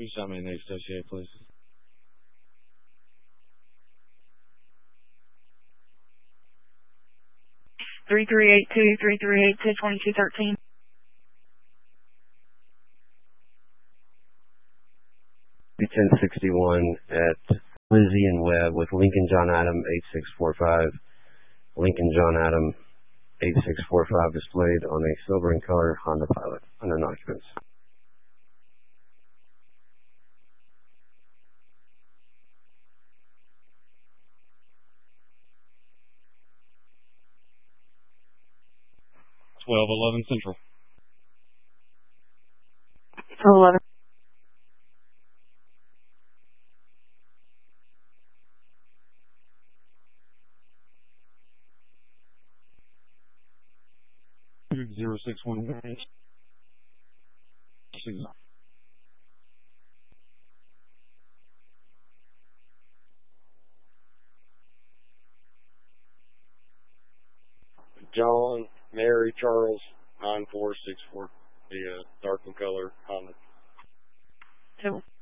you tell me the next associate, please? Three 3382 1061 at Lizzie and Webb with Lincoln John Adam 8645. Lincoln John Adam 8645 displayed on a silver in color Honda Pilot under occupants. (1211) Central. 11. Zero 61. John, Mary, Charles, 9464. The dark in color Honda. 2.